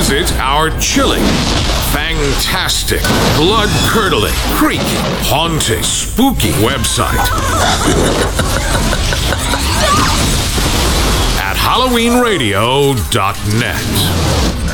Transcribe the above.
visit our chilling, fantastic, blood-curdling, creepy, haunting, spooky website at HalloweenRadio.net.